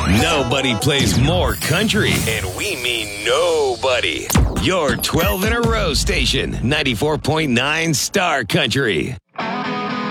Nobody plays more country, and we mean nobody. Your 12 in a row station, 94.9 Star Country.